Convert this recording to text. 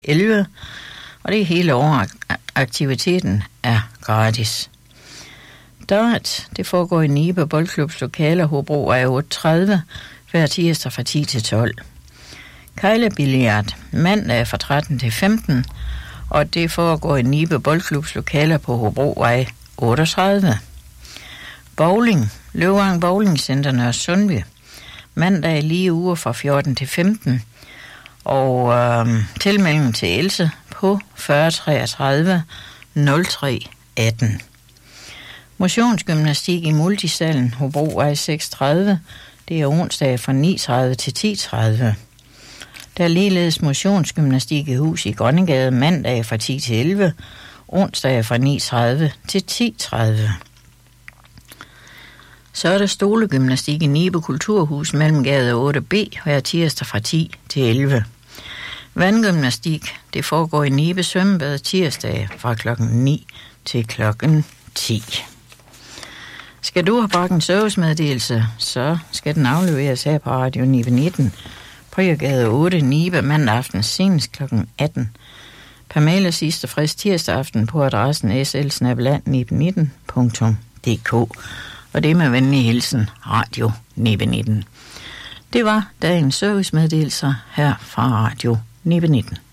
11, og det er hele året. Aktiviteten er gratis. Dart, det foregår i Nibe Boldklubs lokaler, Hobrovej 38, hver tirsdag fra 10 til 12. Kejlebilliard, mandag fra 13 til 15, og det foregår i Nibe Boldklubs lokaler på Hobrovej 38. Bowling, Løvang Bowling Center Nørre Sundby, mandag lige uger fra 14 til 15, og tilmelding til Else på 40 33 03 18. Motionsgymnastik i multisalen, Hobrovej 36, det er onsdag fra 9:30 til 10:30. Der er ligeledes motionsgymnastik i hus i Grønnegade mandag fra 10 til 11, onsdag fra 9:30 til 10:30. Så er der stolegymnastik i Nibe Kulturhus mellem gade 8B hver tirsdag fra 10 til 11. Vandgymnastik, det foregår i Nibe Svømmebad tirsdag fra klokken 9 til klokken 10. Skal du have bragt en servicemeddelelse, så skal den afleveres her på Radio Nibe 19, Prøvergade 8, Nibe, mandag aften senest klokken 18. Per mail er sidste frist tirsdag aften på adressen sl@nibe19.dk. Og det er med venlig hilsen Radio Nibe 19. Det var dagens servicemeddelelser her fra Radio Nibe 19.